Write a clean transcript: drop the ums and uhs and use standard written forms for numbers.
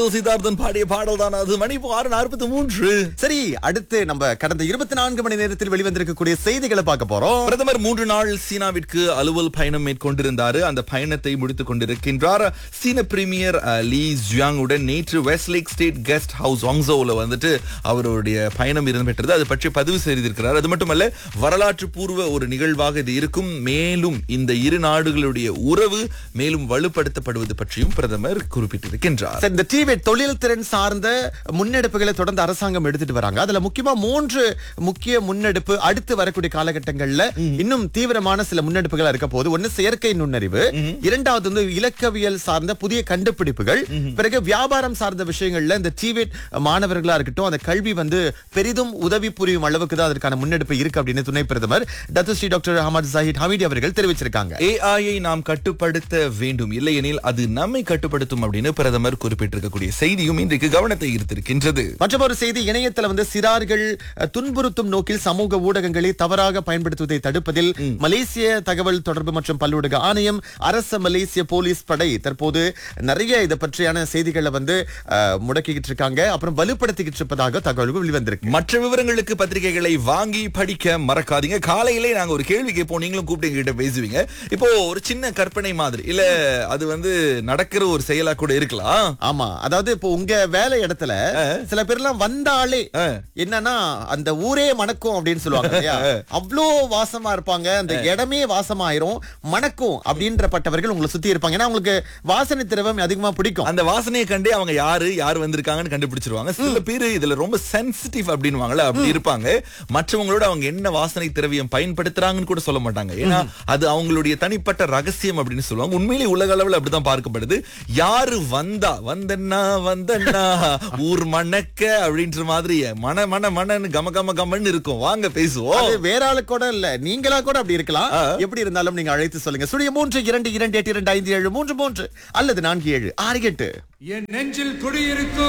சித்தார்த்தன் பாடிய பாடல் தான் அது. மணி 6:43. சரி, அடுத்து நம்ம கடந்த 24 மணி நேரத்தில் வெளிவந்திருக்கக்கூடிய செய்திகளை பார்க்க போறோம். பிரதமர் 3 நாள் சீனாவிற்கு அலுவல் பயணம் மேற்கொண்டிருந்தார். அந்த பயணத்தை முடித்துக் கொண்டிருக்கின்றார். சீன பிரீமியர் லீ ஜியாங் உடன் நேற்று வெஸ்ட்லேக் ஸ்டேட் கெஸ்ட் ஹவுஸ் வாங்ஸோல வந்துட்டு அவருடைய பயணம் இடம்பெற்றது. அது பற்றி பதிவு செய்திருக்கிறார். அது மட்டுமல்ல, வரலாற்று பூர்வ ஒரு நிகழ்வாக இது இருக்கும். மேலும் இந்த இரு நாடுகளுடைய உறவு மேலும் வலுப்படுத்தப்படுவது பற்றியும் பிரதமர் குறிப்பிட்டிருக்கின்றார். சரி, இந்த டிபெட் தொழில் திறன் சார்ந்த முன்னெடுப்புகளை தொடர்ந்து அரசாங்கம் எடுத்துட்டு வராங்க. அதுல முக்கியமா 3 முக்கிய முன்னெடுப்பு அடுத்து வரக்கூடிய காலகட்டங்கள்ல இன்னும் தீவிரமான சில முன்னெடுப்புகள் இருக்க போது. ஒன்னு செயற்கை நுண்ணறிவு, இரண்டாவது வந்து இலக்கவியல் சார்ந்த புதிய கண்டுபிடிப்புகள், பிறகு வியாபாரம் சார்ந்த விஷயங்கள்ல இந்த டிபெட் மாணவர்களா இருக்கட்டும், அந்த கல்வி வந்து பெரிதும் உதவி புரியும் அளவுக்கு தான் அதற்கான முன்னெடுப்பு இருக்கு அப்படின்னு துணை பிரதமர் Datuk Seri doctor Ahmed Zahid Hamidi அவர்கள் தெரிவிச்சிருக்காங்க. AI நாம் கட்டுப்படுத்த வேண்டும், இல்லையெனில் அது நம்மை கட்டுப்படுத்தும் அப்படின்னு பிரதமர் குறிப்பிட்டிருக்கக்கூடிய செய்தியும் இன்றைக்கு கவனத்தை ஈர்த்திருக்கின்றது. மற்றொரு செய்தி, இணையத்தில் வந்து சிறார்கள் துன்புறுத்தும் நோக்கில் சமூக ஊடகங்களை தவறாக பயன்படுத்துவதை தடுப்பதில் மலேசிய தகவல் தொடர்பு மற்றும் பல்லூடக ஆணையம், அரச மலேசிய போலீஸ் படை தற்போது நிறைய இதை பற்றியான செய்திகளை வந்து முடக்கிக்கிட்டு இருக்காங்க, அப்புறம் வலுப்படுத்திக்கிட்டு இருப்பதாக தகவல்கள் வெளிவந்திருக்கு. மற்ற விவரங்களுக்கு பத்திரிகைகளை வாங்கி படிக்க மறக்காதீங்க. காலையிலே நாங்க ஒரு கேள்வி கேட்போம், நீங்களும் கூப்பிட்டு எங்கிட்ட பேசுவீங்க. இப்போ ஒரு சின்ன கற்பனை மாதிரி இல்ல, அது வந்து நடக்கிற ஒரு செயலா கூட இருக்கலாம். ஆமா, அதாவது இப்போ உங்க வேலை இடத்துல சில பேர்லாம் வந்தாலே என்னன்னா அந்த ஊரே மணக்கும் அப்படின்னு சொல்லுவாங்க இல்லையா? அவ்வளோ வாசமா இருப்பாங்க, அந்த இடமே வாசமாயிரும், மணக்கும் அப்படின்றப்பட்டவர்கள் உங்களை சுத்தி இருப்பாங்க. ஏன்னா உங்களுக்கு வாசனை திரவம் அதிகமா பிடிக்கும். அந்த வாசனையை கண்டே அவங்க யாரு வந்திருக்காங்கன்னு கண்டுபிடிச்சிருவாங்க. சில பேர் இதுல ரொம்ப சென்சிட்டிவ் அப்படின்னுவாங்கல்ல, அப்படி இருப்பாங்க. மற்றவங்களோட அவங்க என்ன வாசனை திரவியம் பயன்படுத்துறாங்கன்னு கூட சொல்ல மாட்டாங்க. ஏன்னா அது அவங்களுடைய தனிப்பட்ட ரகசியம் அப்படின்னு சொல்லுவாங்க. உண்மையிலேயே உலக அளவில் அப்படிதான் பார்க்கப்படுது. யாரு வந்தன்னா ஊர் மணக்க அப்படின்ற மாதிரி மனன்னு கமன்னு இருக்கும். வாங்க பேசுவோம். வேற ஆளு கூட இல்ல, நீங்களா கூட அப்படி இருக்கலாம். எப்படி இருந்தாலும் நீங்க அழைத்து சொல்லுங்க. 0322282573 அல்லது 4768. என் நெஞ்சில் குடியிருக்கும்